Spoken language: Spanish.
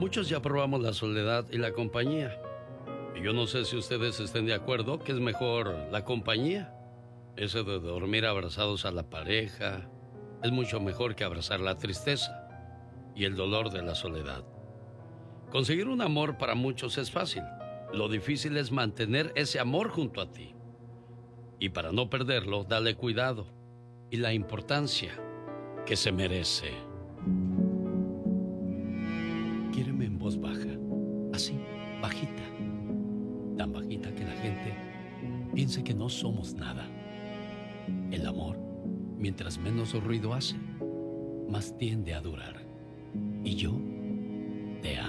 Muchos ya probamos la soledad y la compañía. Y yo no sé si ustedes estén de acuerdo que es mejor la compañía. Eso de dormir abrazados a la pareja es mucho mejor que abrazar la tristeza y el dolor de la soledad. Conseguir un amor para muchos es fácil. Lo difícil es mantener ese amor junto a ti. Y para no perderlo, dale cuidado y la importancia que se merece. Quiéreme en voz baja, así, bajita, tan bajita que la gente piense que no somos nada. El amor, mientras menos ruido hace, más tiende a durar. Y yo